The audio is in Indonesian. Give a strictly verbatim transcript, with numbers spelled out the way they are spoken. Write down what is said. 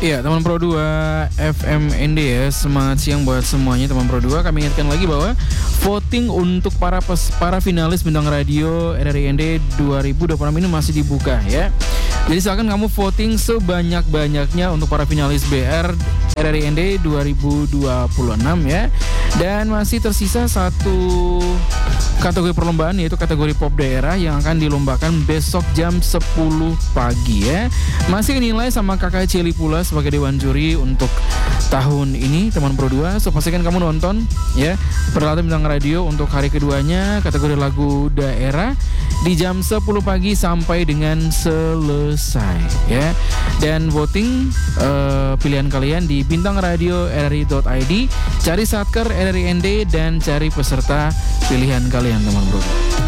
Iya, teman Pro dua F M N D ya. Semangat siang buat semuanya teman Pro dua. Kami ingatkan lagi bahwa voting untuk para pes, para finalis bintang radio R R I N D dua ribu dua puluh enam ini masih dibuka ya. Jadi silakan kamu voting sebanyak-banyaknya untuk para finalis B R R R I N D dua ribu dua puluh enam ya. Dan masih tersisa satu kategori perlombaan, yaitu kategori pop daerah yang akan dilombakan besok jam sepuluh pagi ya. Masih dinilai sama Kakak Cili pula sebagai dewan juri untuk tahun ini teman Pro dua. So pastikan kamu nonton ya Peralatan Bintang Radio untuk hari keduanya kategori lagu daerah di jam sepuluh pagi sampai dengan selesai ya. Dan voting uh, pilihan kalian di bintang radio r r i dot i d, cari satker R R I N D dan cari peserta pilihan kalian teman Pro.